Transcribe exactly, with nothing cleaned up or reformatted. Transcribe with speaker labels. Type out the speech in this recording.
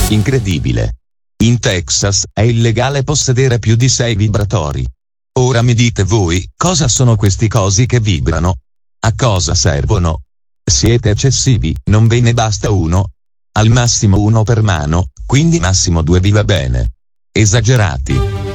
Speaker 1: Incredibile. In Texas è illegale possedere più di sei vibratori. Ora mi dite voi, cosa sono questi cosi che vibrano? A cosa servono? Siete eccessivi, non ve ne basta uno? Al massimo uno per mano, quindi massimo due vi va bene. Esagerati.